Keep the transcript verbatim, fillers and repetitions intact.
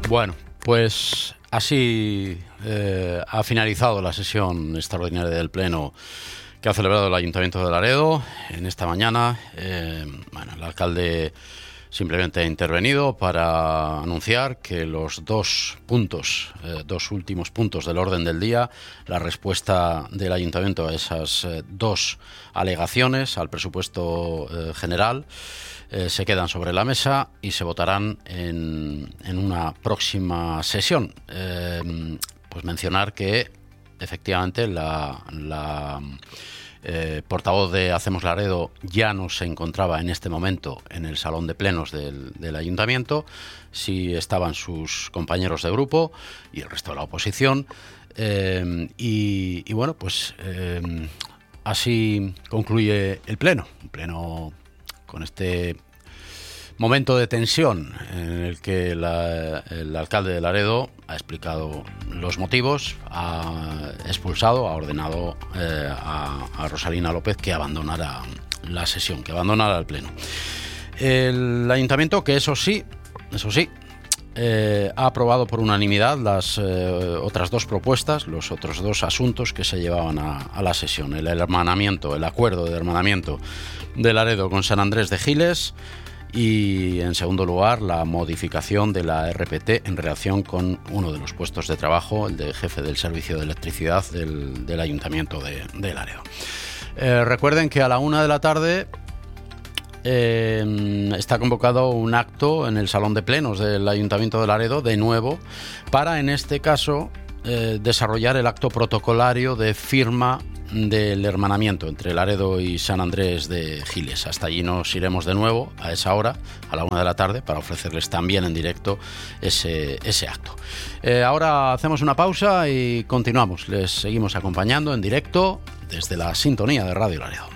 Bueno, pues así eh, ha finalizado la sesión extraordinaria del Pleno que ha celebrado el Ayuntamiento de Laredo en esta mañana. Eh, bueno, el alcalde simplemente ha intervenido para anunciar que los dos puntos, eh, dos últimos puntos del orden del día, la respuesta del Ayuntamiento a esas eh, dos alegaciones al presupuesto eh, general, Eh, se quedan sobre la mesa y se votarán en, en una próxima sesión. Eh, pues mencionar que efectivamente la, la eh, portavoz de Hacemos Laredo ya no se encontraba en este momento en el salón de plenos del, del ayuntamiento. Sí estaban sus compañeros de grupo y el resto de la oposición. Eh, y, y bueno, pues eh, así concluye el pleno. Un pleno con este momento de tensión en el que la, el alcalde de Laredo ha explicado los motivos, ha expulsado, ha ordenado eh, a, a Rosalina López que abandonara la sesión, que abandonara el pleno. El ayuntamiento, que eso sí, eso sí, eh, ha aprobado por unanimidad las eh, otras dos propuestas, los otros dos asuntos que se llevaban a, a la sesión: el hermanamiento, el acuerdo de hermanamiento de Laredo con San Andrés de Giles, y en segundo lugar la modificación de la R P T en relación con uno de los puestos de trabajo, el de jefe del servicio de electricidad del, del Ayuntamiento de, de Laredo. Eh, recuerden que a la una de la tarde eh, está convocado un acto en el Salón de Plenos del Ayuntamiento de Laredo, de nuevo, para en este caso eh, desarrollar el acto protocolario de firma del hermanamiento entre Laredo y San Andrés de Giles. Hasta allí nos iremos de nuevo a esa hora, a la una de la tarde, para ofrecerles también en directo ese, ese acto. Eh, ahora hacemos una pausa y continuamos. Les seguimos acompañando en directo desde la sintonía de Radio Laredo.